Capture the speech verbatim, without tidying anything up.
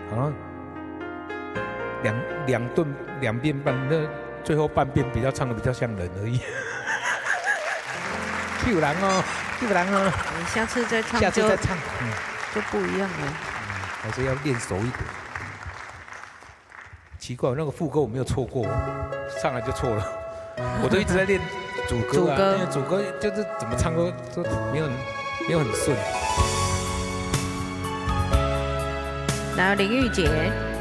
好像两两顿两遍半，那最后半遍比较唱的比较像人而已。Q 人哦 ，Q 人哦， 你下次再唱， 下次再唱，嗯， 就不一样了。 嗯，还是要练熟一点。奇怪，那个副歌我没有错过，上来就错了。我都一直在练主歌啊，因为主歌就是怎么唱都都没有没有很顺。 来，林玉洁。